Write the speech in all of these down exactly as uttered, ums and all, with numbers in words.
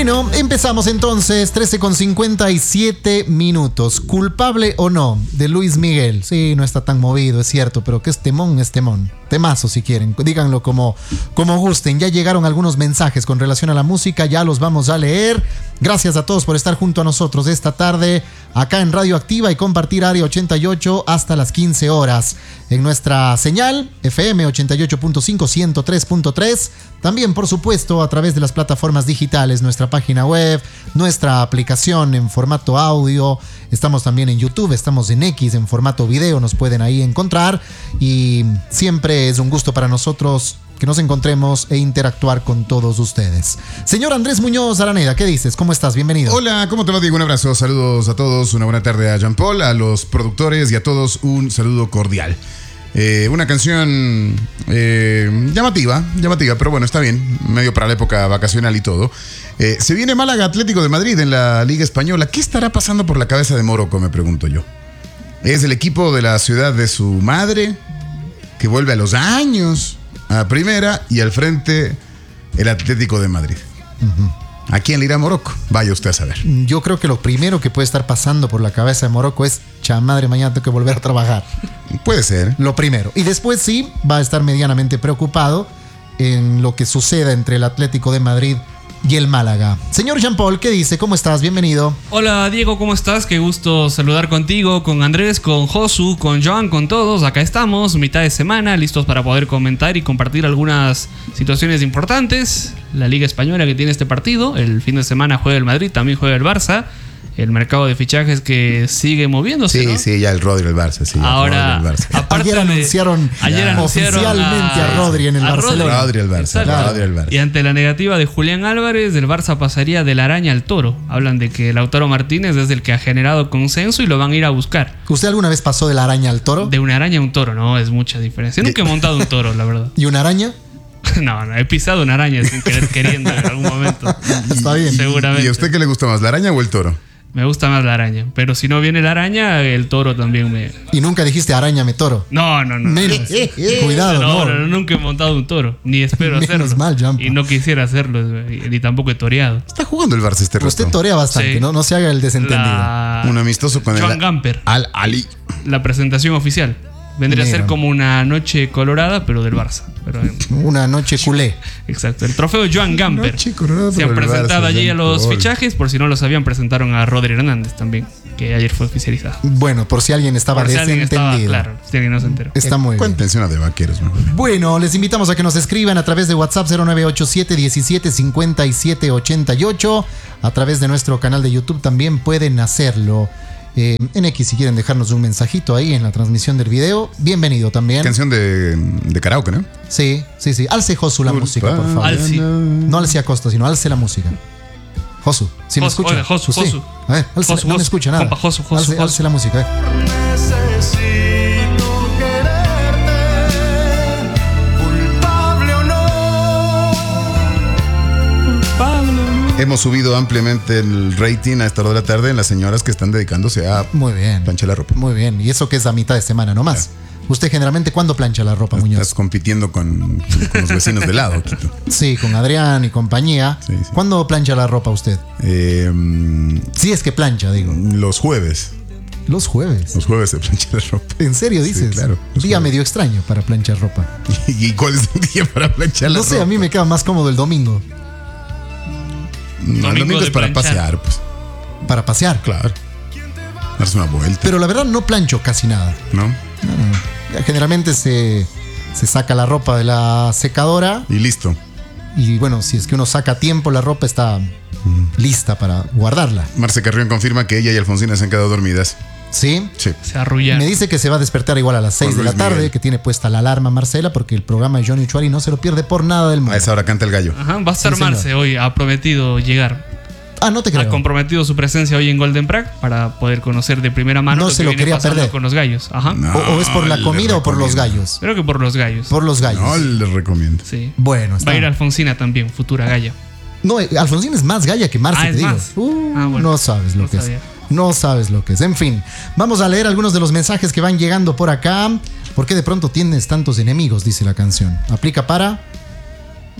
Bueno, empezamos entonces, trece con cincuenta y siete minutos. ¿Culpable o no de Luis Miguel? Sí, no está tan movido, es cierto, pero que es temón, es temón. Temazo si quieren, díganlo como, como gusten. Ya llegaron algunos mensajes con relación a la música, ya los vamos a leer. Gracias a todos por estar junto a nosotros esta tarde acá en Radio Activa y compartir Área ochenta y ocho hasta las quince horas. En nuestra señal F M ochenta y ocho punto cinco, ciento tres punto tres. También, por supuesto, a través de las plataformas digitales, nuestra página web, nuestra aplicación en formato audio. Estamos también en YouTube, estamos en X en formato video, nos pueden ahí encontrar. Y siempre es un gusto para nosotros que nos encontremos e interactuar con todos ustedes. Señor Andrés Muñoz Araneda, ¿qué dices? ¿Cómo estás? Bienvenido. Hola, ¿cómo te va, Diego? Un abrazo, saludos a todos, una buena tarde a Jean Paul, a los productores y a todos un saludo cordial. Eh, una canción eh, llamativa, llamativa, pero bueno, está bien, medio para la época vacacional y todo. Eh, se viene Málaga Atlético de Madrid en la Liga Española. ¿Qué estará pasando por la cabeza de Morocco, me pregunto yo? ¿Es el equipo de la ciudad de su madre que vuelve a los años a primera y al frente el Atlético de Madrid? Uh-huh. ¿A quién le irá Morocco? Vaya usted a saber. Yo creo que lo primero que puede estar pasando por la cabeza de Morocco es: chamadre, mañana tengo que volver a trabajar. Puede ser. Lo primero. Y después sí, va a estar medianamente preocupado en lo que suceda entre el Atlético de Madrid y el Málaga. Señor Jean Paul, ¿qué dice? ¿Cómo estás? Bienvenido. Hola Diego, ¿cómo estás? Qué gusto saludar contigo, con Andrés, con Josu, con Joan, con todos. Acá estamos, mitad de semana, listos para poder comentar y compartir algunas situaciones importantes. La Liga Española que tiene este partido. El fin de semana juega el Madrid, también juega el Barça. El mercado de fichajes que sigue moviéndose, Sí, ¿no? sí, ya el Rodri, el Barça, sí. Ahora, el Barça. aparte ayer de, anunciaron, ayer anunciaron oficialmente a, a Rodri en el a Barcelona. Rodri el Barça, Claro. Rodri el Barça. Y ante la negativa de Julián Álvarez, el Barça pasaría de la araña al toro. Hablan de que Lautaro Martínez es el que ha generado consenso y lo van a ir a buscar. ¿Usted alguna vez pasó de la araña al toro? De una araña a un toro, no, es mucha diferencia. Nunca he montado un toro, la verdad. ¿Y una araña? No, no, he pisado una araña sin querer queriendo en algún momento. Está bien. Seguramente. ¿Y a usted qué le gusta más, la araña o el toro? Me gusta más la araña. Pero si no viene la araña, el toro también me... Y nunca dijiste arañame toro. No, no, no. Menos. Cuidado, no, no. no, no, nunca he montado un toro. Ni espero Menos hacerlo. mal, Jampa. Y no quisiera hacerlo. Ni tampoco he toreado. Está jugando el Barça este rato. Usted torea bastante, Sí. ¿no? No se haga el desentendido. La... Un amistoso con Joan el Gamper. Al Ali. La presentación oficial. Vendría Mira. a ser como una noche colorada, pero del Barça. Pero, eh, Una noche culé. exacto. El trofeo Joan Gamper. Noche colorada, Se han pero el presentado Barça, allí a Jean los Paul. fichajes. Por si no lo sabían, presentaron a Rodri Hernández también, que ayer fue oficializado. Bueno, por si alguien estaba Por si alguien desentendido. estaba, claro, si alguien no se enteró. Está muy bien. Cuéntense una de vaqueros, mejor. Bueno, les invitamos a que nos escriban a través de WhatsApp cero nueve ocho siete diecisiete cincuenta y siete ochenta y ocho. A través de nuestro canal de YouTube también pueden hacerlo. Eh, en X, si quieren dejarnos un mensajito ahí en la transmisión del video, bienvenido también. Canción de, de karaoke, ¿no? Sí, sí, sí. Alce Josu la música, por favor. Alce. No alce a Costa, sino alce la música. Josu, si me Josu, escucha. oiga, Josu, Sí. Josu. A ver, alce, Josu, no me Josu. escucha nada. Compa, Josu, Josu, alce, Josu. alce la música. eh. Necesito quererte, culpable o no. Hemos subido ampliamente el rating a esta hora de la tarde en las señoras que están dedicándose a Muy bien. planchar la ropa. Muy bien. Y eso que es a mitad de semana nomás. Usted generalmente, ¿cuándo plancha la ropa, Muñoz? Estás compitiendo con, con los vecinos de lado, Quito. Sí, con Adrián y compañía. Sí, sí. ¿Cuándo plancha la ropa usted? Eh, Si es que plancha, digo. los jueves. Los jueves. Los jueves se plancha la ropa. ¿En serio dices? Sí, claro. Los Día jueves. medio extraño para planchar ropa. ¿Y cuál es el día para planchar la No ropa? sé, a mí me queda más cómodo el domingo. No, el Domingo domingo de es para planchar. pasear, pues. Para pasear. Claro. Darse una vuelta, Pero la verdad no plancho casi nada. ¿no? No, no, no. Ya generalmente se, se saca la ropa de la secadora Y listo. y bueno, si es que uno saca a tiempo, la ropa está lista para guardarla. Marce Carrión confirma que ella y Alfonsina se han quedado dormidas. ¿Sí? Sí. Se arrullaron. Me dice que se va a despertar igual a las seis Con de la Luis tarde, Miguel. que tiene puesta la alarma Marcela, porque el programa de Johnny Uchuari no se lo pierde por nada del mundo. A esa hora canta el gallo. Ajá, va a estar Sí, señor. Marce hoy. Ha prometido llegar. Ah, no te Ha creo. comprometido su presencia hoy en Golden Prague para poder conocer de primera mano No lo se que lo viene quería pasando perder. con los gallos. Ajá. No. O, o es por la le comida o por los recomiendo. gallos. Creo que por los gallos. Por los gallos. No, les recomiendo. Sí. Bueno, Va está. a ir Alfonsina también, futura galla. No, eh, Alfonsín es más galla que Marce, Ah, te es digo. más. Uh, Ah, bueno. No sabes lo No que sabía. es. No sabes lo que es. En fin, vamos a leer algunos de los mensajes que van llegando por acá. ¿Por qué de pronto tienes tantos enemigos? Dice la canción. Aplica para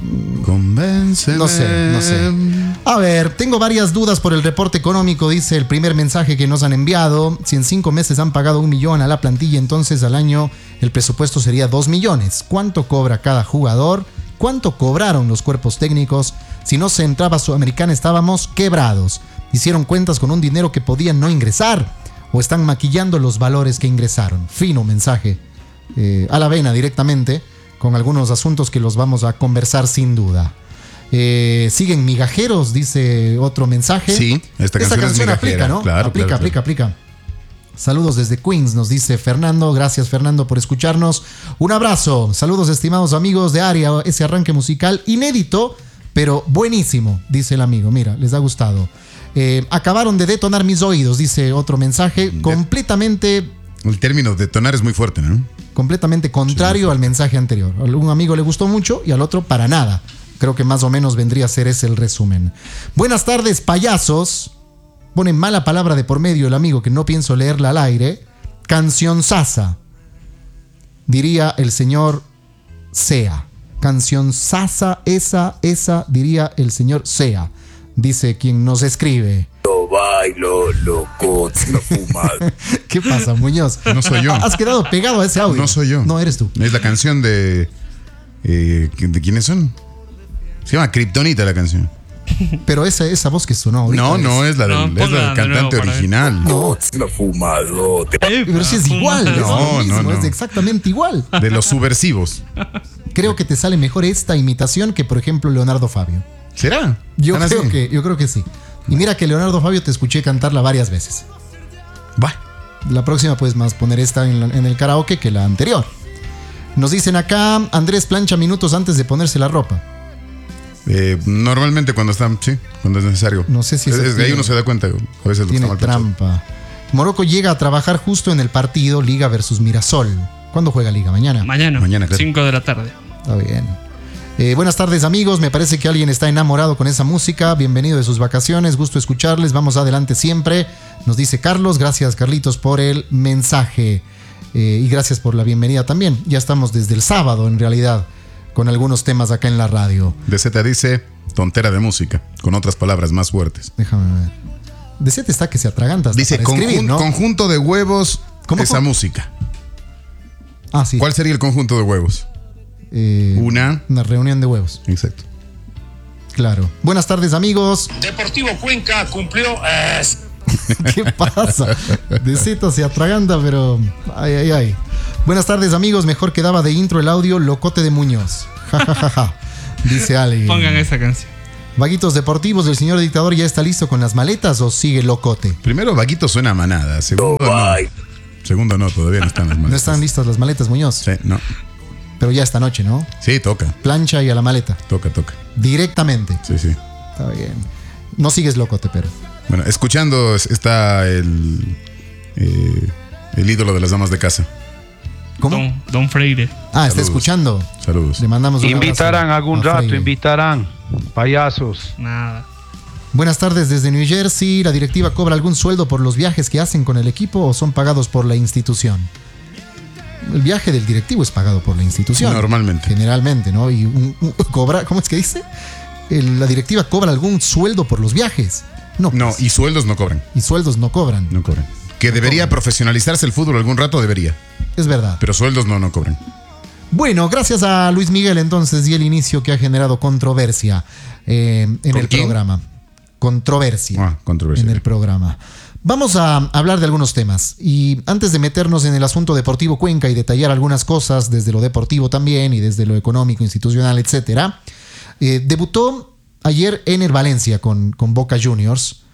Convénceme. No sé, no sé. A ver, tengo varias dudas por el reporte económico, dice el primer mensaje que nos han enviado. Si en cinco meses han pagado un millón a la plantilla, entonces al año el presupuesto sería dos millones. ¿Cuánto cobra cada jugador? ¿Cuánto cobraron los cuerpos técnicos? Si no se entraba a Sudamericana estábamos quebrados. Hicieron cuentas con un dinero que podían no ingresar o están maquillando los valores que ingresaron. Fino mensaje, eh, a la vena directamente, con algunos asuntos que los vamos a conversar sin duda. Eh, siguen migajeros, dice otro mensaje. Sí, esta canción, canción es aplica, ¿no? Claro, aplica, claro, aplica, claro. aplica. Saludos desde Queens, nos dice Fernando. Gracias, Fernando, por escucharnos. Un abrazo. Saludos, estimados amigos de Área. Ese arranque musical inédito, pero buenísimo, dice el amigo. Mira, les ha gustado. Eh, acabaron de detonar mis oídos, dice otro mensaje. De- completamente, El término detonar es muy fuerte, ¿no? completamente contrario al mensaje anterior. A un amigo le gustó mucho y al otro para nada. Creo que más o menos vendría a ser ese el resumen. Buenas tardes, payasos. Pone mala palabra de por medio el amigo que no pienso leerla al aire. Canción sasa, diría el señor Sea. Canción sasa, esa, esa, diría el señor Sea. Dice quien nos escribe. Lo bailo, loco, no fumas. ¿Qué pasa, Muñoz? No soy yo. Has quedado pegado a ese audio. No soy yo. No eres tú. Es la canción de... eh, ¿De quiénes son? Se llama Kryptonita la canción. Pero esa, esa voz que sonó ahorita No, no, es la No, del, es ponla la del de nuevo cantante para ver. original. No, No fumador. pero sí es igual. Es No, lo mismo, no, no. es exactamente igual. De los subversivos. Creo que te sale mejor esta imitación que, por ejemplo, Leonardo Fabio. ¿Será? Yo ¿Tan creo así? que, yo creo que sí. Y mira que Leonardo Fabio te escuché cantarla varias veces. Va. La próxima puedes más poner esta en, la- en el karaoke que la anterior. Nos dicen acá, Andrés plancha minutos antes de ponerse la ropa. Eh, normalmente cuando están, sí, cuando es necesario. No sé si es, eso es de ahí tiene- uno se da cuenta. A veces lo Tiene está mal pensado. trampa. Morocco llega a trabajar justo en el partido Liga versus Mirasol. ¿Cuándo juega Liga? Mañana. Mañana, Mañana, claro. cinco de la tarde. Está bien. Eh, buenas tardes, amigos. Me parece que alguien está enamorado con esa música. Bienvenido de sus vacaciones. Gusto escucharles. Vamos adelante siempre. Nos dice Carlos. Gracias, Carlitos, por el mensaje. Eh, y gracias por la bienvenida también. Ya estamos desde el sábado, en realidad, con algunos temas acá en la radio. De Z dice tontera de música, con otras palabras más fuertes. Déjame ver. De set está que se atraganta hasta Dice para conjun- escribir, ¿no? conjunto de huevos, ¿Cómo, esa cómo? música. Ah, sí. ¿Cuál sería el conjunto de huevos? Eh, Una. Una reunión de huevos. Exacto. Claro. Buenas tardes, amigos. Deportivo Cuenca cumplió. eh, ¿Qué pasa? De Zeta se atraganta, pero. Ay, ay, ay. Buenas tardes, amigos. Mejor quedaba de intro el audio Locote de Muñoz. Ja, ja, ja, ja. Dice alguien. Pongan esa canción. Vaguitos deportivos, ¿el señor dictador ya está listo con las maletas o sigue Locote? Primero, Vaquito suena a manada. Segundo, no. bye. Segundo, no, todavía no están las manos. No están listas las maletas, Muñoz. Sí, no. Pero ya esta noche, ¿no? Sí, toca, Plancha y a la maleta. toca, toca. Directamente. Sí, sí. Está bien. No sigues Locote, pero. Bueno, escuchando es- está el, eh, el ídolo de las damas de casa. ¿Cómo? Don, Don Freire. Ah, está Saludos. escuchando. Saludos. Le mandamos un Invitarán abrazo algún a rato, Freire. invitarán. Payasos. Nada. Buenas tardes desde New Jersey. ¿La directiva cobra algún sueldo por los viajes que hacen con el equipo o son pagados por la institución? El viaje del directivo es pagado por la institución. Normalmente. Generalmente, ¿no? Y un- un- cobra, ¿cómo es que dice? El- la directiva cobra algún sueldo por los viajes. No. No, pues. y sueldos no cobran. Y sueldos no cobran. No cobran. Que debería profesionalizarse el fútbol algún rato, debería. Es verdad. Pero sueldos no, no cobran. Bueno, gracias a Luis Miguel entonces y el inicio que ha generado controversia eh, en ¿Con el quién? programa. Controversia. Ah, controversia. En el programa. Vamos a hablar de algunos temas y antes de meternos en el asunto Deportivo Cuenca y detallar algunas cosas desde lo deportivo también y desde lo económico, institucional, etcétera, eh, debutó ayer Ener Valencia con, con Boca Juniors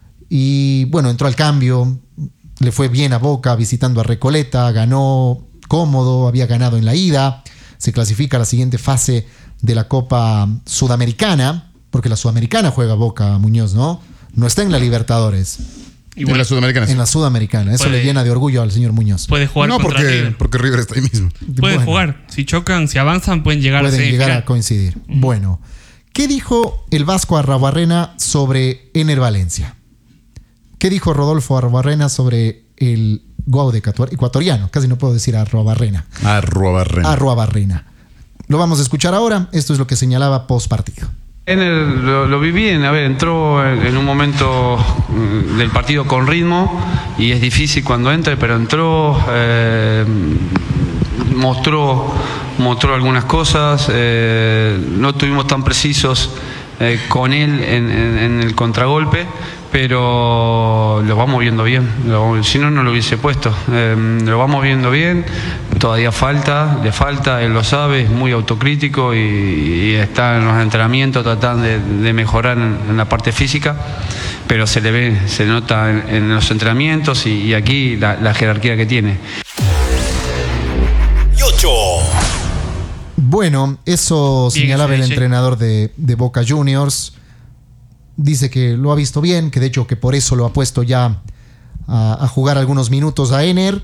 y bueno, entró al cambio, le fue bien a Boca visitando a Recoleta, ganó cómodo, había ganado en la ida, se clasifica a la siguiente fase de la Copa Sudamericana, porque la Sudamericana juega Boca, Muñoz, ¿no? No está en la Libertadores. Y En bueno, la Sudamericana. sí. En la Sudamericana. Eso Puede- le llena de orgullo al señor Muñoz. puede jugar No, contra porque, River. porque River está ahí mismo. Puede Bueno, jugar. Si chocan, si avanzan, pueden llegar a Pueden llegar semifinal. a coincidir. Bueno, ¿qué dijo el Vasco Arruabarrena sobre Ener Valencia? ¿Qué dijo Rodolfo Arruabarrena sobre el Guau de ecuatoriano? Casi no puedo decir Arruabarrena. Arrobarren. Arruabarrena. Lo vamos a escuchar ahora. Esto es lo que señalaba post partido. En el, lo, lo vi bien, a ver, entró en, en un momento mm, del partido con ritmo y es difícil cuando entra, pero entró, eh, mostró, mostró algunas cosas, eh, no estuvimos tan precisos eh, con él en, en, en el contragolpe, pero lo vamos viendo bien, lo, si no, no lo hubiese puesto, eh, lo vamos viendo bien, todavía falta, le falta, él lo sabe, es muy autocrítico y, y está en los entrenamientos tratando de, de mejorar en, en la parte física, pero se le ve, se nota en, en los entrenamientos y, y aquí la, la jerarquía que tiene. Bueno, eso Bien, señalaba el sí, sí. entrenador de, de Boca Juniors. Dice que lo ha visto bien, que de hecho que por eso lo ha puesto ya a, a jugar algunos minutos a Ener.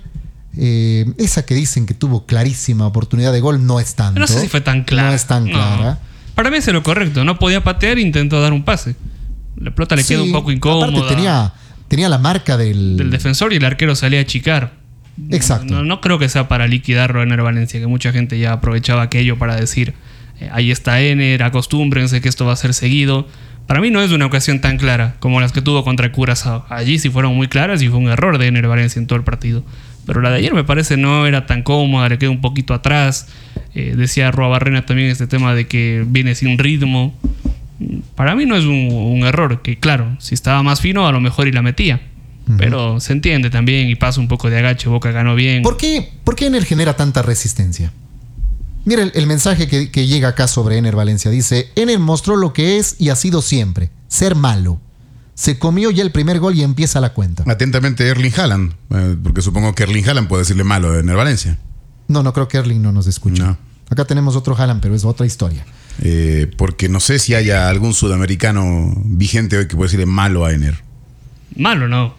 Eh, esa que dicen que tuvo clarísima oportunidad de gol no es tanto. No sé si fue tan clara. No es tan No. clara. Para mí es lo correcto. No podía patear e intentó dar un pase. La pelota le Sí, queda un poco incómoda. Aparte tenía, tenía la marca del... del defensor y el arquero salía a achicar. Exacto. No, no creo que sea para liquidarlo a Ener Valencia, que mucha gente ya aprovechaba aquello para decir, eh, ahí está Ener, acostúmbrense que esto va a ser seguido. Para mí no es una ocasión tan clara como las que tuvo contra Curazao. Allí sí fueron muy claras y fue un error de Ener Valencia en todo el partido. Pero la de ayer me parece no era tan cómoda, le queda un poquito atrás. Eh, decía Roa Barrena también este tema de que viene sin ritmo. Para mí no es un, un error, que claro, si estaba más fino a lo mejor y la metía. Uh-huh. Pero se entiende también y pasa un poco de agache, Boca ganó bien. ¿Por qué, por qué Ener genera tanta resistencia? Mira el, el mensaje que, que llega acá sobre Ener Valencia. Dice, Ener mostró lo que es y ha sido siempre, ser malo. Se comió ya el primer gol y empieza la cuenta. Atentamente Erling Haaland, eh, porque supongo que Erling Haaland puede decirle malo a Ener Valencia. No, no creo que Erling no nos escuche. No. Acá tenemos otro Haaland, pero es otra historia. Eh, porque no sé si haya algún sudamericano vigente hoy que pueda decirle malo a Ener. Malo no.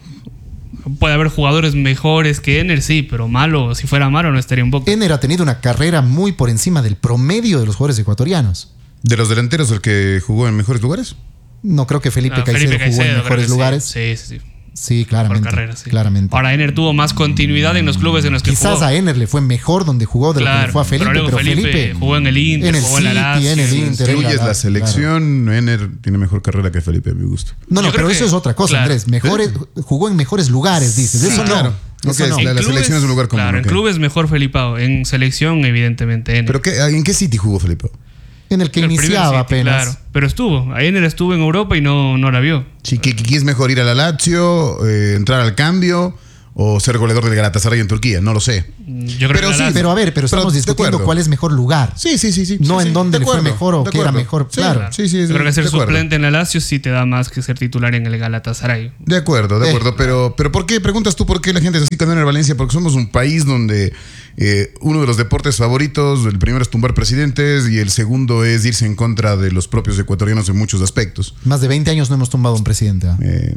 Puede haber jugadores mejores que Ener, sí, pero malo, si fuera malo no estaría en Boca. Ener ha tenido una carrera muy por encima del promedio de los jugadores ecuatorianos. ¿De los delanteros el que jugó en mejores lugares? No creo que Felipe, Ah, Caicedo, Felipe jugó Caicedo, en creo mejores que sí. lugares. Sí, sí, sí. Sí, claramente. Por carrera, sí. claramente. Ahora Ener tuvo más continuidad en los clubes en los que Quizás jugó. a Ener le fue mejor donde jugó de lo que Claro, le fue a Felipe, pero pero, luego Felipe Felipe jugó en el Inter, en el jugó en la City, Lazio. en el Si Inter. en Incluyes la- la selección, Ener tiene mejor carrera que Felipe, a mi gusto. No, no, Yo creo pero eso que- es otra cosa, claro. Andrés. Mejores, jugó en mejores lugares, dices. Sí, Eso claro. no. Ok, Eso no. la- En la clubes- selección es un lugar común, Claro, ok. en clubes mejor Felipao. En selección, evidentemente, Ener. ¿Pero qué, en qué City jugó Felipe? En el que El primer iniciaba City, apenas. Claro, pero estuvo. Ener estuvo en Europa y no, no la vio. Sí, ¿qué, qué es mejor ir a la Lazio, eh, entrar al cambio o ser goleador del Galatasaray en Turquía? No lo sé. Yo creo Pero que sí, la- Pero a ver, pero estamos Pero de discutiendo acuerdo. cuál es mejor lugar. Sí, sí, sí, sí. No sí, en sí, dónde de le fue acuerdo, mejor o de qué era acuerdo. mejor, Sí, claro. Sí, sí, Yo creo que ser de acuerdo. suplente en la Lazio sí te da más que ser titular en el Galatasaray. De acuerdo, de Eh. acuerdo. Pero, pero ¿por qué preguntas tú por qué la gente es así con Ener Valencia? Porque somos un país donde eh, uno de los deportes favoritos, el primero es tumbar presidentes y el segundo es irse en contra de los propios ecuatorianos en muchos aspectos. Más de veinte años no hemos tumbado un presidente. ¿ah? Eh,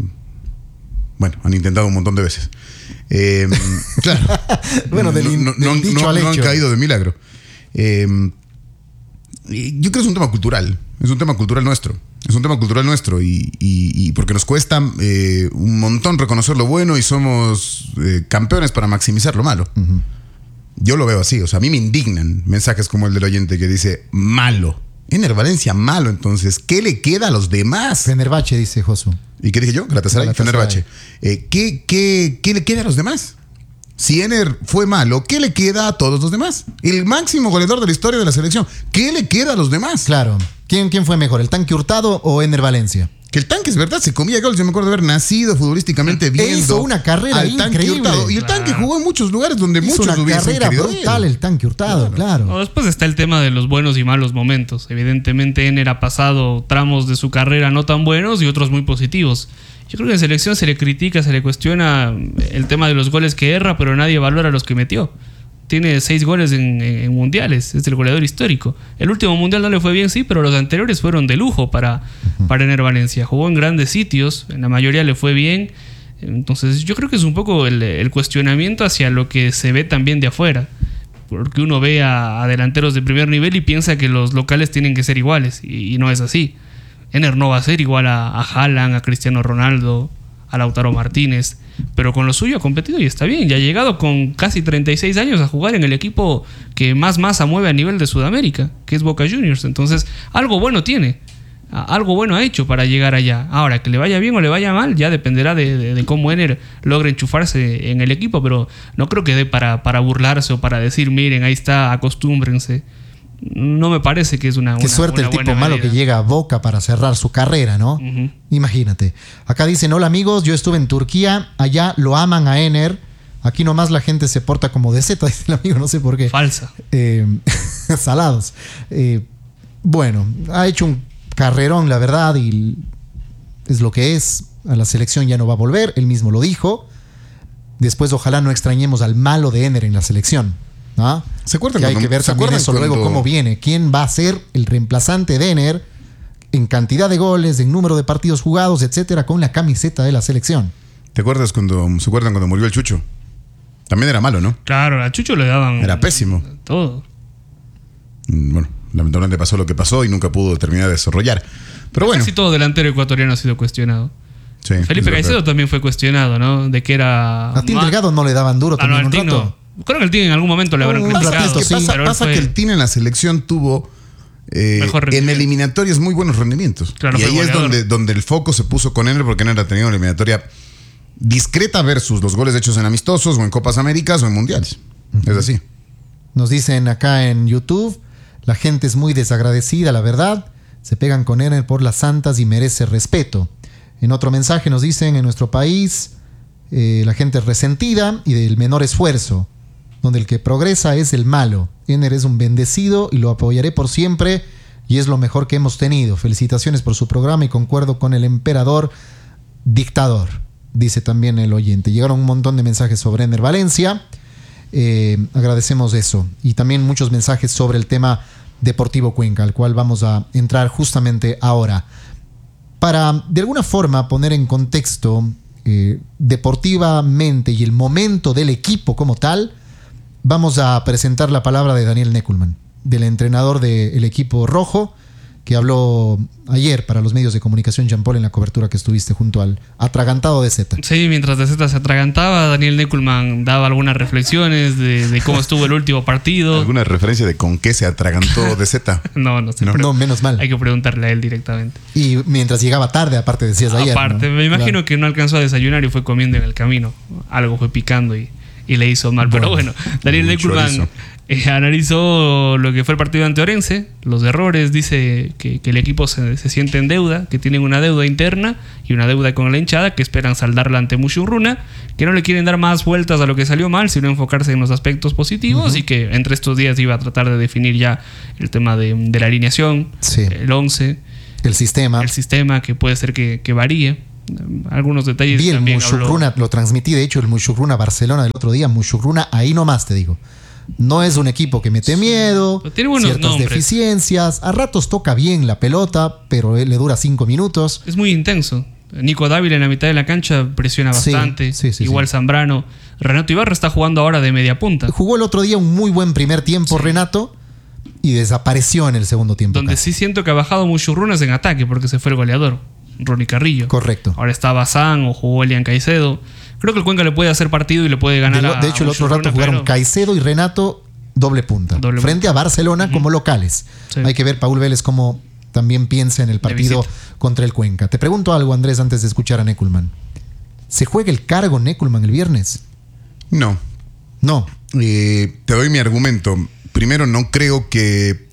bueno, han intentado un montón de veces. Eh, claro. Bueno, del in- no, del no- dicho no- al no han hecho. caído de milagro. Eh, y yo creo que es un tema cultural. Es un tema cultural nuestro. Es un tema cultural nuestro. Y, y- y porque nos cuesta eh, un montón reconocer lo bueno y somos eh, campeones para maximizar lo malo. Ujú. Yo lo veo así. O sea, a mí me indignan mensajes como el del oyente que dice malo. Ener Valencia malo. Entonces, ¿qué le queda a los demás? Fenerbahce, dice Josu. ¿Y qué dije yo? Galatasaray, Galatasaray. Fenerbahce. Eh, ¿qué, qué, ¿Qué le queda a los demás? Si Ener fue malo, ¿qué le queda a todos los demás? El máximo goleador de la historia de la selección. ¿Qué le queda a los demás? Claro. ¿Quién, quién fue mejor, el Tanque Hurtado o Ener Valencia? Que el Tanque es verdad, se comía goles. Yo me acuerdo de haber nacido futbolísticamente viendo. hizo una carrera al Tanque increíble. Hurtado. Y el Tanque jugó en muchos lugares donde Hizo muchos una hubiesen carrera querido brutal ir. el Tanque Hurtado, claro. No, después está el tema de los buenos y malos momentos. Evidentemente Ener ha pasado tramos de su carrera no tan buenos y otros muy positivos. Yo creo que en selección se le critica, se le cuestiona el tema de los goles que erra, pero nadie valora los que metió. Tiene seis goles en, en- en mundiales, es el goleador histórico. El último mundial no le fue bien, sí, pero los anteriores fueron de lujo para, para Ener Valencia. Jugó en grandes sitios, en la mayoría le fue bien. Entonces yo creo que es un poco el, el cuestionamiento hacia lo que se ve también de afuera. Porque uno ve a, a delanteros de primer nivel y piensa que los locales tienen que ser iguales, y, y no es así. Ener no va a ser igual a, a Haaland, a Cristiano Ronaldo, a Lautaro Martínez, pero con lo suyo ha competido y está bien. Ya ha llegado con casi treinta y seis años a jugar en el equipo que más masa mueve a nivel de Sudamérica, que es Boca Juniors. Entonces, algo bueno tiene. Algo bueno ha hecho para llegar allá. Ahora, que le vaya bien o le vaya mal, ya dependerá de, de, de cómo Ener logre enchufarse en el equipo, pero no creo que dé para, para burlarse o para decir, miren, ahí está, acostúmbrense. No me parece que es una, Qué una suerte una el tipo buena malo medida. que llega a Boca para cerrar su carrera, ¿no? Ujú. Imagínate. Acá dicen, hola amigos, yo estuve en Turquía, allá lo aman a Ener. Aquí nomás la gente se porta como de Z, dice el amigo, no sé por qué. Falsa. Eh, salados. Eh, bueno, ha hecho un carrerón, la verdad, y es lo que es. A la selección ya no va a volver, él mismo lo dijo. Después ojalá no extrañemos al malo de Ener en la selección. ¿Ah? ¿Se acuerdan que hay cuando- que ver se también acuerdan eso luego cuando- cómo viene? ¿Quién va a ser el reemplazante de Ener en cantidad de goles, en número de partidos jugados, etcétera, con la camiseta de la selección? ¿Te acuerdas cuando, se acuerdan cuando murió el Chucho? También era malo, ¿no? Claro, a Chucho le daban Era pésimo. todo. Mm, Bueno, lamentablemente pasó lo que pasó y nunca pudo terminar de desarrollar. Pero bueno, Casi todo delantero ecuatoriano ha sido cuestionado. sí, Felipe es verdad. Caicedo también fue cuestionado, ¿no? De que era... A Tim ma- Delgado no le daban duro Ah, no, también al un Tim rato. no. Creo que el Team en algún momento le habrán Un criticado. ratito, Es que sí, pasa, pero él pasa fue- que el Team en la selección tuvo eh, Mejor en rendimiento. eliminatorias muy buenos rendimientos. Claro, y fue ahí es goleador. donde, donde el foco se puso con él, porque Ener ha tenido una eliminatoria discreta versus los goles hechos en amistosos o en Copas Américas o en Mundiales. Es así. Nos dicen acá en YouTube, la gente es muy desagradecida, la verdad. Se pegan con Ener por las santas y merece respeto. En otro mensaje nos dicen, en nuestro país, eh, la gente es resentida y del menor esfuerzo, donde el que progresa es el malo. Ener es un bendecido y lo apoyaré por siempre y es lo mejor que hemos tenido. Felicitaciones por su programa y concuerdo con el emperador dictador, dice también el oyente. Llegaron un montón de mensajes sobre Ener Valencia. Eh, agradecemos eso. Y también muchos mensajes sobre el tema Deportivo Cuenca, al cual vamos a entrar justamente ahora. Para, de alguna forma, poner en contexto eh, deportivamente y el momento del equipo como tal, vamos a presentar la palabra de Daniel Neckelmann, del entrenador del equipo rojo, que habló ayer para los medios de comunicación, Jean Paul, en la cobertura que estuviste junto al atragantado de Z. Sí, mientras De Zeta se atragantaba, Daniel Neckelmann daba algunas reflexiones de, de cómo estuvo el último partido. ¿Alguna referencia de con qué se atragantó de Z? No, no sé. No. pero No, menos mal. Hay que preguntarle a él directamente. Y mientras llegaba tarde, aparte decías ayer. Aparte, ¿no? me imagino Claro. que no alcanzó a desayunar y fue comiendo en el camino. Algo fue picando y, y le hizo mal. Pero Bueno, bueno, Daniel un Neckelmann chorizo. eh, analizó lo que fue el partido ante Orense, los errores, dice que, que el equipo se, se siente en deuda, que tienen una deuda interna y una deuda con la hinchada, que esperan saldarla ante Mushurruna, que no le quieren dar más vueltas a lo que salió mal, sino enfocarse en los aspectos positivos. Uh-huh. Y que entre estos días iba a tratar de definir ya el tema de, de la alineación, Sí. el once, El sistema. el sistema, que puede ser que, que varíe. Algunos detalles. Vi el también habló- Mushurruna, lo transmití de hecho el Mushurruna Barcelona del otro día. Mushurruna, ahí nomás te digo. No es un equipo que mete miedo, Pero tiene buenos ciertas nombres. deficiencias. A ratos toca bien la pelota, pero él le dura cinco minutos. Es muy intenso. Nico Dávila en la mitad de la cancha presiona Sí, bastante. sí, sí, Igual sí. Zambrano. Renato Ibarra está jugando ahora de media punta. Jugó el otro día un muy buen primer tiempo, Sí. Renato, y desapareció en el segundo tiempo. Donde casi. sí siento que ha bajado Mushurrunas en ataque porque se fue el goleador, Ronnie Carrillo. Correcto. Ahora está Bazán o jugó Elian Caicedo. Creo que el Cuenca le puede hacer partido y le puede ganar De, a de hecho, el otro Mushurruna, rato jugaron pero- Caicedo y Renato doble punta. Doble frente punta. a Barcelona como locales. Sí. Hay que ver Paul Vélez cómo también piensa en el partido visita. contra el Cuenca. Te pregunto algo, Andrés, antes de escuchar a Neckelmann. ¿Se juega el cargo Neckelmann el viernes? No. No. Eh, te doy mi argumento. Primero, no creo que...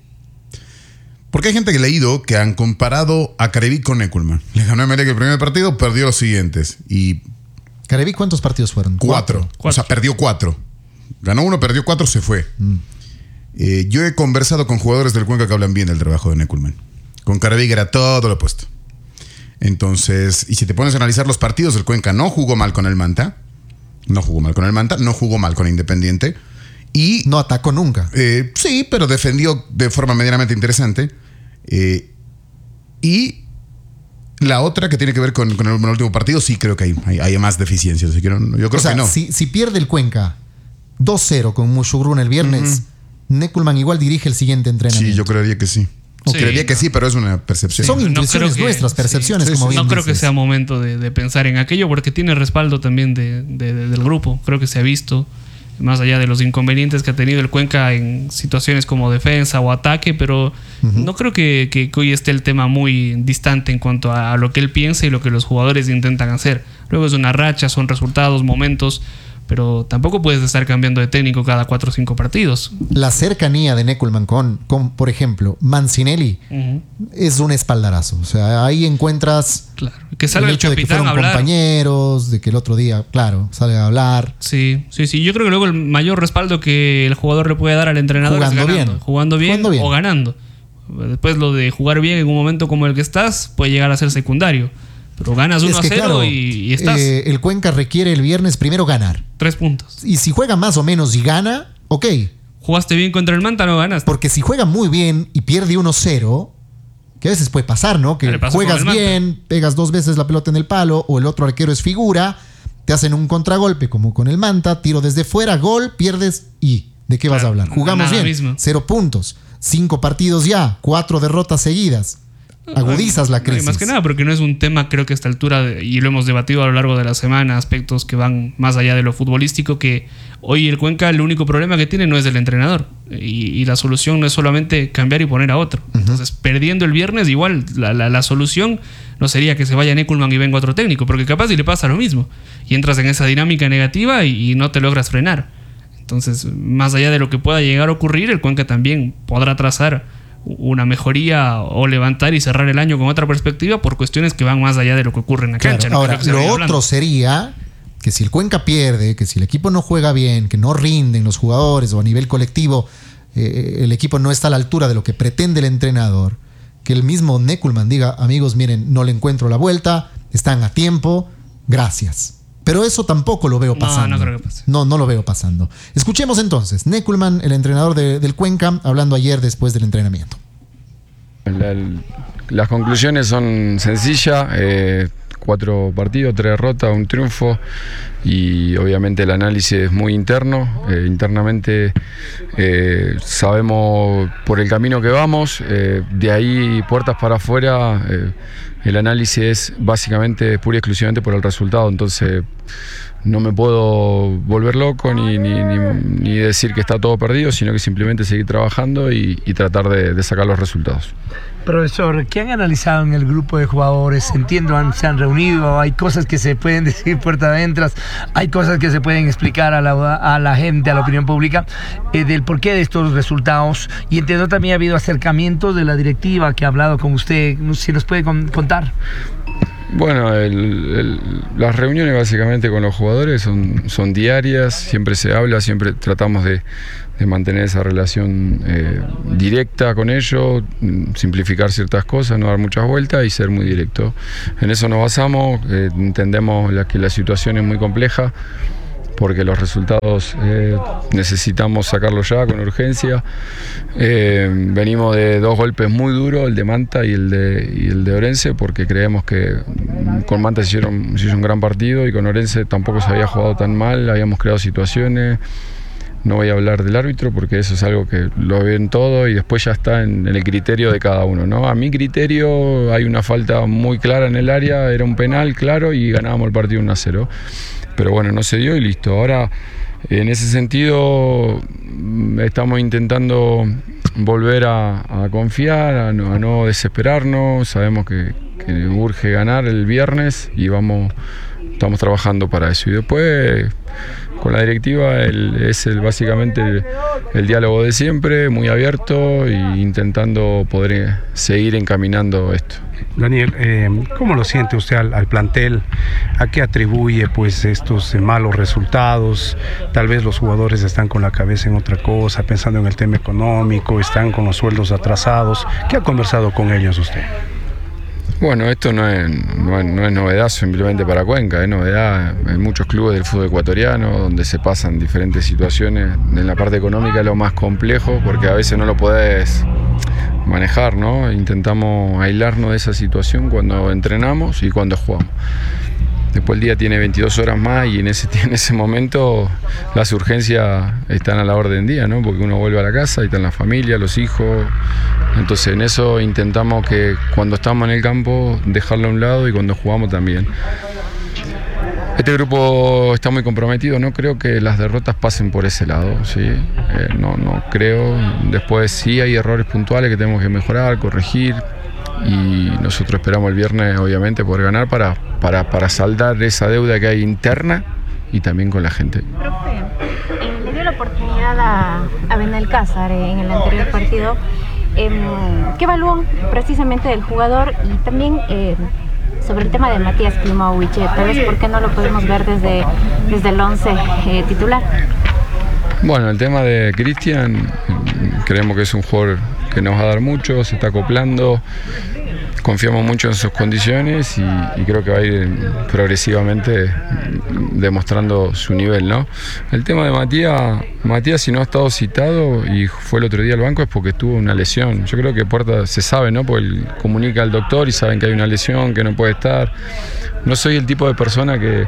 Porque hay gente que he leído que han comparado a Carevic con Neckelmann. Le ganó a Emelec el primer partido, perdió los siguientes. Y Carevic, ¿cuántos partidos fueron? cuatro. O sea, perdió cuatro. Ganó uno, perdió cuatro, se fue. Mm. Eh, yo he conversado con jugadores del Cuenca que hablan bien del trabajo de Neckelmann. Con Carevic era todo lo opuesto. Entonces, y si te pones a analizar los partidos, el Cuenca no jugó mal con el Manta. No jugó mal con el Manta, no jugó mal con Independiente. Y No atacó nunca. eh, sí, pero defendió de forma medianamente interesante. Eh, y la otra que tiene que ver con, con el, con el último partido, sí creo que hay, hay, hay más deficiencias. Así que no- yo creo O sea, que no. si, si pierde el Cuenca dos cero con Mushurruna el viernes, Neckelmann igual dirige el siguiente entrenamiento. Sí, yo creería que sí. O Sí, creería que no. sí, pero es una percepción. Son no intuiciones creo que- nuestras, percepciones, sí, como sí, bien No creo que dices. sea momento de, de pensar en aquello porque tiene respaldo también de, de- de- del grupo. Creo que se ha visto, más allá de los inconvenientes que ha tenido el Cuenca en situaciones como defensa o ataque, pero no creo que, que- que hoy esté el tema muy distante en cuanto a, a lo que él piensa y lo que los jugadores intentan hacer. Luego es una racha, son resultados, momentos, pero tampoco puedes estar cambiando de técnico cada cuatro o cinco partidos. La cercanía de Neckelman con, con, por ejemplo, Mancinelli Ujú. es un espaldarazo. O sea, ahí encuentras Claro. Que salga el el, hecho de que capitán fueron a hablar. compañeros, de que el otro día, claro, salga a hablar. Sí, sí, sí. Yo creo que luego el mayor respaldo que el jugador le puede dar al entrenador Jugando es ganando. bien. Jugando bien, Jugando bien. o ganando. Después lo de jugar bien en un momento como el que estás puede llegar a ser secundario. Pero ganas uno Es que, a cero claro, y, y estás. eh, el Cuenca requiere el viernes primero ganar. Tres puntos. Y si juega más o menos y gana, ok. Jugaste bien contra el Manta, no ganaste. Porque si juega muy bien y pierde uno cero, que a veces puede pasar, ¿no? Que Le pasó juegas con el Manta. bien, pegas dos veces la pelota en el palo, o el otro arquero es figura, te hacen un contragolpe como con el Manta, tiro desde fuera, gol, pierdes y ¿de qué vas a Claro, hablar? Jugamos nada bien, mismo. cero puntos, cinco partidos ya, cuatro derrotas seguidas. Agudizas la No, y crisis. más que nada, porque no es un tema, creo que a esta altura, de- y lo hemos debatido a lo largo de la semana, aspectos que van más allá de lo futbolístico, que hoy el Cuenca el único problema que tiene no es del entrenador. Y, y la solución no es solamente cambiar y poner a otro. Entonces, perdiendo el viernes, igual la, la- la solución no sería que se vaya Neckelman y venga otro técnico, porque capaz y le pasa lo mismo. Y entras en esa dinámica negativa y, y no te logras frenar. Entonces, más allá de lo que pueda llegar a ocurrir, el Cuenca también podrá trazar una mejoría o levantar y cerrar el año con otra perspectiva por cuestiones que van más allá de lo que ocurre en la Claro, cancha. No ahora, creo que se lo vaya otro hablando. sería que si el Cuenca pierde, que si el equipo no juega bien, que no rinden los jugadores o a nivel colectivo, eh, el equipo no está a la altura de lo que pretende el entrenador, que el mismo Neckelman diga, amigos, miren, no le encuentro la vuelta, están a tiempo, gracias. Pero eso tampoco lo veo No, pasando. no creo que pase. No, no lo veo pasando. Escuchemos entonces, Neckelman, el entrenador de- del Cuenca, hablando ayer después del entrenamiento. La- las conclusiones son sencillas, eh, cuatro partidos, tres derrotas, un triunfo y obviamente el análisis es muy interno, eh, internamente eh, sabemos por el camino que vamos, eh, de ahí puertas para afuera, eh, el análisis es básicamente pura y exclusivamente por el resultado, entonces no me puedo volver loco ni, ni, ni, ni decir que está todo perdido, sino que simplemente seguir trabajando y, y tratar de, de sacar los resultados. Profesor, ¿qué han analizado en el grupo de jugadores? Entiendo, han- se han reunido, hay cosas que se pueden decir puerta adentro, hay cosas que se pueden explicar a la, a la gente, a la opinión pública, eh, del porqué de estos resultados. Y entiendo también ha habido acercamientos de la directiva que ha hablado con usted, no sé si nos puede con- contar. Bueno, el- el- las reuniones básicamente con los jugadores son, son diarias, siempre se habla, siempre tratamos de, de mantener esa relación eh, directa con ellos, mm, simplificar ciertas cosas, no dar muchas vueltas y ser muy directo. En eso nos basamos, eh, entendemos la, que la situación es muy compleja, porque los resultados eh, necesitamos sacarlos ya con urgencia. Eh, venimos de dos golpes muy duros, el de Manta y el de, y el de Orense, porque creemos que mm, con Manta se hicieron, se hizo un gran partido y con Orense tampoco se había jugado tan mal, habíamos creado situaciones. No voy a hablar del árbitro porque eso es algo que lo ven todo y después ya está en, en el criterio de cada uno, ¿no? A mi criterio hay una falta muy clara en el área, era un penal claro y ganábamos el partido uno a cero. Pero bueno, no se dio y listo. Ahora, en ese sentido, mm, estamos intentando volver a, a confiar, a no, a no desesperarnos. Sabemos que, que urge ganar el viernes y vamos, estamos trabajando para eso. Y después, con la directiva, el- es el, básicamente el, el diálogo de siempre, muy abierto e intentando poder eh, seguir encaminando esto. Daniel, eh, ¿cómo lo siente usted al, al plantel? ¿A qué atribuye pues estos eh, malos resultados? Tal vez los jugadores están con la cabeza en otra cosa, pensando en el tema económico, están con los sueldos atrasados. ¿Qué ha conversado con ellos usted? Bueno, esto no es, no es, no es novedad simplemente para Cuenca, es novedad en muchos clubes del fútbol ecuatoriano donde se pasan diferentes situaciones. En la parte económica es lo más complejo porque a veces no lo podés manejar, ¿no? Intentamos aislarnos de esa situación cuando entrenamos y cuando jugamos. Después el día tiene veintidós horas más y en ese, en ese momento las urgencias están a la orden del día, ¿no? Porque uno vuelve a la casa y están la familia, los hijos. Entonces en eso intentamos que cuando estamos en el campo dejarlo a un lado y cuando jugamos también. Este grupo está muy comprometido, no creo que las derrotas pasen por ese lado, ¿sí? Eh, no, no creo. Después sí hay errores puntuales que tenemos que mejorar, corregir y nosotros esperamos el viernes obviamente poder ganar para, para, para saldar esa deuda que hay interna y también con la gente. Profe, eh, le dio la oportunidad a, a Benalcázar eh, en el anterior partido. Eh, ¿Qué evalúan precisamente del jugador y también eh, sobre el tema de Matías Klimovic? Tal vez por qué no lo podemos ver desde, desde el once eh, titular. Bueno, el tema de Cristian, creemos que es un jugador que nos va a dar mucho, se está acoplando, confiamos mucho en sus condiciones y, y creo que va a ir progresivamente demostrando su nivel, ¿no? El tema de Matías, Matías si no ha estado citado y fue el otro día al banco es porque tuvo una lesión. Yo creo que Puerta se sabe, ¿no? Porque él comunica al doctor y saben que hay una lesión, que no puede estar. No soy el tipo de persona que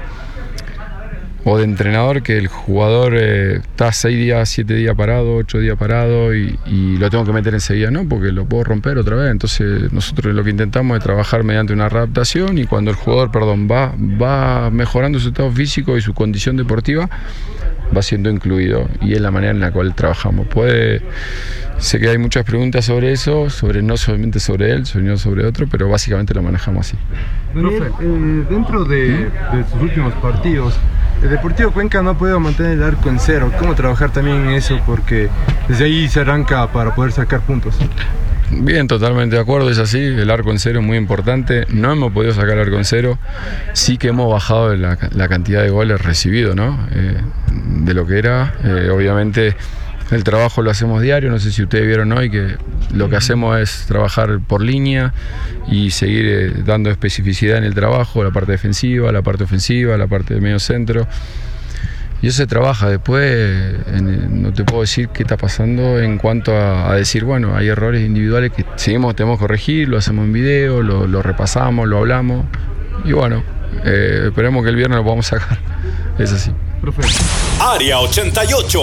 o de entrenador que el jugador eh, está seis días, siete días parado, ocho días parado y, y lo tengo que meter enseguida, ¿no? Porque lo puedo romper otra vez. Entonces nosotros lo que intentamos es trabajar mediante una readaptación y cuando el jugador, perdón, va, va mejorando su estado físico y su condición deportiva, va siendo incluido y es la manera en la cual trabajamos. Puede, sé que hay muchas preguntas sobre eso, sobre no solamente sobre él, sino sobre otro, pero básicamente lo manejamos así. Daniel, eh, dentro de, de sus últimos partidos, el Deportivo Cuenca no ha podido mantener el arco en cero. ¿Cómo trabajar también en eso? Porque desde ahí se arranca para poder sacar puntos. Bien, totalmente de acuerdo, es así, el arco en cero es muy importante, no hemos podido sacar el arco en cero, sí que hemos bajado la, la cantidad de goles recibidos, ¿no? Eh, de lo que era, eh, obviamente el trabajo lo hacemos diario, no sé si ustedes vieron hoy que lo que hacemos es trabajar por línea y seguir eh, dando especificidad en el trabajo, la parte defensiva, la parte ofensiva, la parte de medio centro. Y eso se trabaja. Después en, no te puedo decir qué está pasando en cuanto a, a decir, bueno, hay errores individuales que seguimos, tenemos que corregir, lo hacemos en video, lo, lo repasamos, lo hablamos y bueno, eh, esperemos que el viernes lo podamos sacar. Es así. Área ochenta y ocho.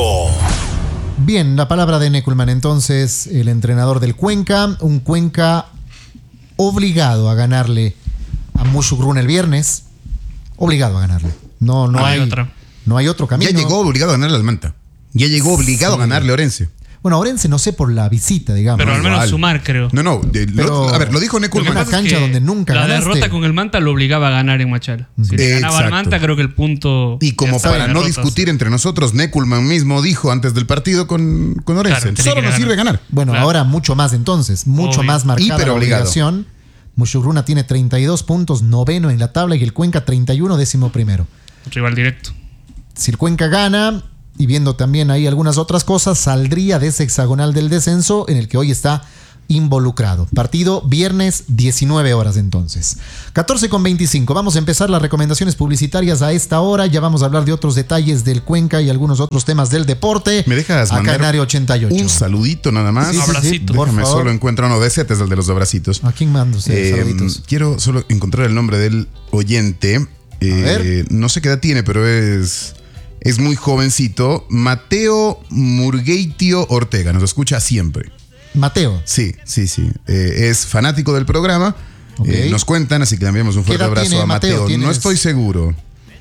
Bien, la palabra de Neckelman entonces, el entrenador del Cuenca, un Cuenca obligado a ganarle a Mushuk el viernes, obligado a ganarle. No, no, no hay, hay otra. No hay otro camino. Ya llegó obligado a ganarle al Manta. Ya llegó obligado sí. a ganarle a Orense. Bueno, Orense no sé por la visita, digamos. Pero al menos Igual. sumar, creo. No, no. De, Pero, lo, a ver, lo dijo Neckelman. Una cancha donde nunca la ganaste. La derrota con el Manta lo obligaba a ganar en Machala. Si le ganaba al Manta, creo que el punto... Y como para no discutir entre nosotros, Neckelman mismo dijo antes del partido con, con Orense. Claro, solo nos sirve ganar. Bueno, claro. ahora mucho más entonces. Mucho Obvio. más marcada Hiper la obligado. obligación. Mushugruna tiene treinta y dos puntos, noveno en la tabla y el Cuenca treinta y uno, décimo primero. Rival directo. Si el Cuenca gana, y viendo también ahí algunas otras cosas, saldría de ese hexagonal del descenso en el que hoy está involucrado. Partido viernes, diecinueve horas entonces. catorce con veinticinco. Vamos a empezar las recomendaciones publicitarias a esta hora. Ya vamos a hablar de otros detalles del Cuenca y algunos otros temas del deporte. ¿Me dejas acá mandar en Área ochenta y ocho? Un saludito nada más. Sí, sí, abracito. sí, por Déjame, favor. solo encuentro uno de ese, es el de los abracitos. ¿A quién mando usted? Eh, Saluditos. quiero solo encontrar el nombre del oyente. Eh, ver. no sé qué edad tiene, pero es... Es muy jovencito. Mateo Murgueitio Ortega. Nos escucha siempre. Mateo. Sí, sí, sí. Eh, es fanático del programa. Okay. Eh, nos cuentan, así que le enviamos un fuerte ¿Qué edad abrazo tiene a Mateo. Mateo? ¿Tienes- No estoy seguro.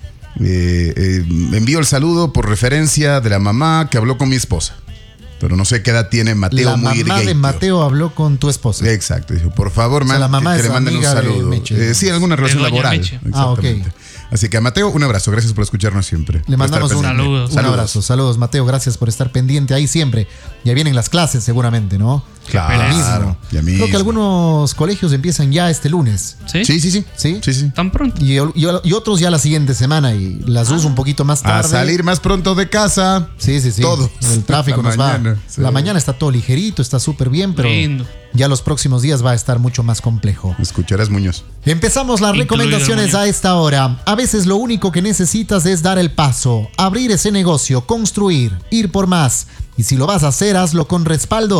Eh, eh, envío el saludo por referencia de la mamá que habló con mi esposa. Pero no sé qué edad tiene Mateo La mamá Murgueitio. de Mateo habló con tu esposa. Exacto. Dijo, por favor, O sea, man, la mamá que, que es le manden un amiga de saludo. Meche. Eh, sí, alguna relación doña laboral. Meche. Ah, ok. Exactamente. Así que a Mateo, un abrazo. Gracias por escucharnos siempre. Le Por mandamos estar un, pendiente. Saludos. un abrazo. Saludos, Mateo. Gracias por estar pendiente ahí siempre. Ya vienen las clases seguramente, ¿no? Claro, Ya mismo. ya Creo mismo. que algunos colegios empiezan ya este lunes. ¿Sí? Sí, sí, sí. ¿Sí? Sí, sí. ¿Tan pronto? Y, y- y otros ya la siguiente semana y las uso un poquito más A tarde. salir más pronto de casa. Sí, sí, sí. Todos. El tráfico La nos mañana, va. sí. La mañana está todo ligerito, está súper bien, pero Lindo. ya los próximos días va a estar mucho más complejo. Escucharás Muñoz. Empezamos las Incluido recomendaciones el muñeco. a esta hora. A veces lo único que necesitas es dar el paso, abrir ese negocio, construir, ir por más. Y si lo vas a hacer, hazlo con respaldo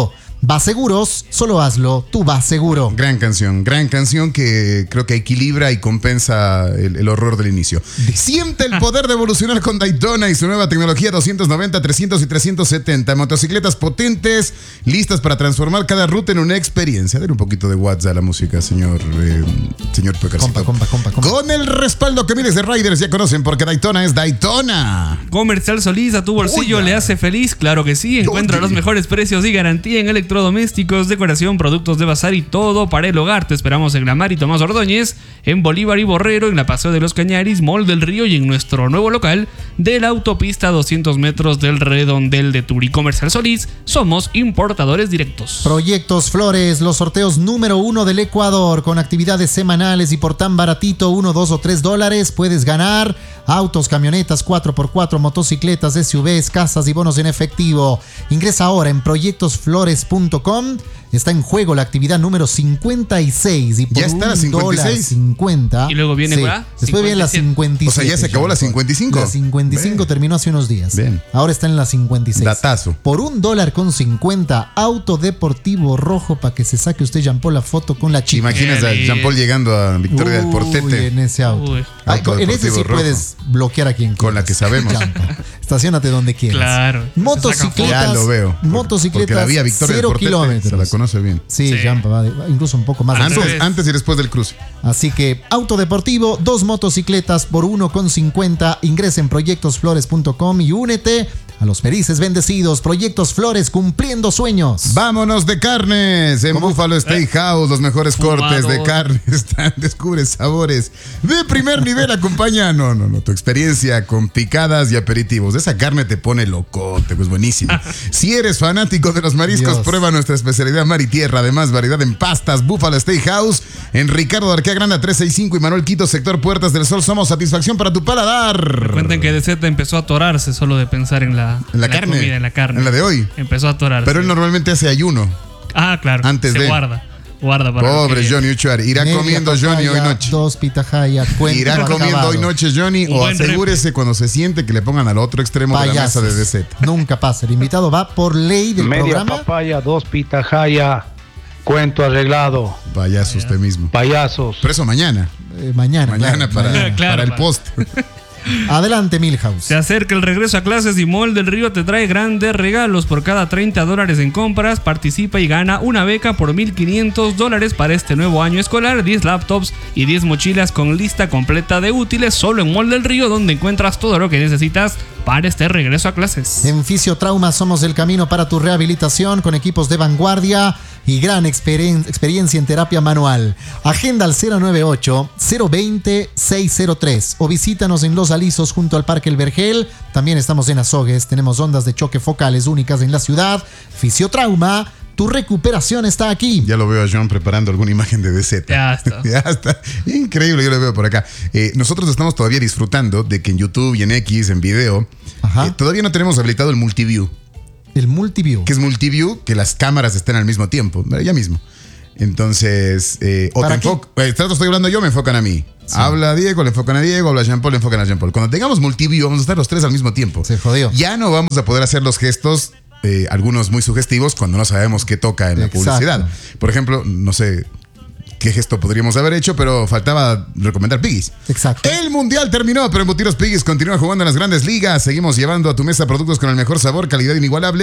Vas Seguros, solo hazlo, tú vas seguro. Gran canción, gran canción que creo que equilibra y compensa el, el horror del inicio. Siente el poder de evolucionar con Daytona y su nueva tecnología doscientos noventa, trescientos y trescientos setenta. Motocicletas potentes, listas para transformar cada ruta en una experiencia. Dale un poquito de watts a la música, señor eh, señor Pecarcito. Compa, compa, compa, compa. Con el respaldo que miles de riders ya conocen, porque Daytona es Daytona. Comercial Solís, a tu bolsillo Oye. le hace feliz, claro que sí. Encuentra Oye. los mejores precios y garantía en electrodomésticos, decoración, productos de bazar y todo para el hogar. Te esperamos en Lamar y Tomás Ordóñez, en Bolívar y Borrero, en la Paseo de los Cañaris, Mall del Río y en nuestro nuevo local de la autopista a doscientos metros del Redondel de Turi. Comercial Solís, somos importadores directos. Proyectos Flores, los sorteos número uno del Ecuador, con actividades semanales y por tan baratito, uno, dos o tres dólares, puedes ganar autos, camionetas, cuatro por cuatro, motocicletas, S U Vs, casas y bonos en efectivo. Ingresa ahora en proyectos flores punto com. Está en juego la actividad número cincuenta y seis y por ¿Ya está la un cincuenta y seis? dólar cincuenta. Y luego viene, Sí. ¿verdad? Después viene la cincuenta y siete. O sea, ya se acabó la cincuenta y cinco. La cincuenta y cinco Bien. terminó hace unos días. Bien. Ahora está en la cincuenta y seis. Datazo. Por un dólar con cincuenta, auto deportivo rojo para que se saque usted, Jean Paul, la foto con la ¿Te chica. imaginas a Qué Jean Paul llegando a Victoria del Uy, Portete? en ese auto. Uy. Ay, Auto en ese sí deportivo rojo. puedes bloquear a quien Con la que sabemos. Champa. Estacionate donde quieras. Claro. Motocicletas. Ya lo veo. Motocicletas. Porque la vía Victoria del cero Portete kilómetros. se la conoce bien. Sí, Sí. Champa, va, de- va incluso un poco más. Antes- atrás. Antes, antes y después del cruce. Así que auto deportivo, dos motocicletas por uno con cincuenta. Ingresa en proyectos flores punto com y únete a los felices bendecidos. Proyectos Flores, cumpliendo sueños. Vámonos de carnes. En Buffalo Steakhouse, los mejores Fumado. cortes de carne están. Descubre sabores de primer nivel. Acompaña, no, no, no, tu experiencia con picadas y aperitivos. Esa carne te pone locote, pues buenísimo. Si eres fanático de los mariscos, Dios. prueba nuestra especialidad mar y tierra. Además, variedad en pastas. Buffalo Steakhouse en Ricardo de Arquea Granda trescientos sesenta y cinco y Manuel Quito, sector Puertas del Sol. Somos satisfacción para tu paladar. Cuenten que D Z empezó a atorarse solo de pensar en la, En la carne. comida, en la carne. En la de hoy. Empezó a atorarse. Pero él normalmente hace ayuno. Ah, claro. Antes se de- guarda. Guarda para lo Pobre que viene. Johnny Uchuar. Irá Media comiendo Johnny hoy papaya, noche. Dos pitahaya, cuento Irá comiendo acabado. hoy noche Johnny Un o buen asegúrese cuando se siente que le pongan al otro extremo de la mesa Payasos. de D Z. Nunca pasa. El invitado va por ley del Media programa. papaya, dos pitahaya, cuento arreglado, Payaso usted mismo. payasos. Pero eso mañana. Eh, mañana. Mañana claro, para, mañana. Claro, para el para- post. Adelante, Milhouse. Se acerca el regreso a clases y Mall del Río te trae grandes regalos. Por cada treinta dólares en compras, participa y gana una beca por mil quinientos dólares para este nuevo año escolar, diez laptops y diez mochilas con lista completa de útiles solo en Mall del Río, donde encuentras todo lo que necesitas para este regreso a clases. En Fisiotrauma somos el camino para tu rehabilitación con equipos de vanguardia y gran experien- experiencia en terapia manual. Agenda al cero noventa y ocho, cero veinte, seiscientos tres o visítanos en Los Alisos junto al Parque El Vergel. También estamos en Azogues, tenemos ondas de choque focales únicas en la ciudad. Fisiotrauma, tu recuperación está aquí. Ya lo veo a John preparando alguna imagen de D Z. Ya está. Ya está. Increíble, yo lo veo por acá. Eh, nosotros estamos todavía disfrutando de que en YouTube y en X, en video, Ajá. eh, todavía no tenemos habilitado el multiview. El multiview. ¿Qué es multiview? Que las cámaras estén al mismo tiempo, ¿vale? Ya mismo. Entonces, eh, o te ¿Para qué? enfoco, eh, estoy hablando yo, me enfocan a mí. Habla Diego, le enfocan a Diego, habla Jean Paul, le enfocan a Jean Paul. Cuando tengamos multiview, vamos a estar los tres al mismo tiempo. Se jodió. Ya no vamos a poder hacer los gestos, eh, algunos muy sugestivos, cuando no sabemos qué toca en la Exacto. publicidad. Por ejemplo, no sé qué gesto podríamos haber hecho, pero faltaba recomendar Piggies. Exacto. El mundial terminó, pero Embutidos Piggies continúa jugando en las grandes ligas. Seguimos llevando a tu mesa productos con el mejor sabor, calidad inigualable.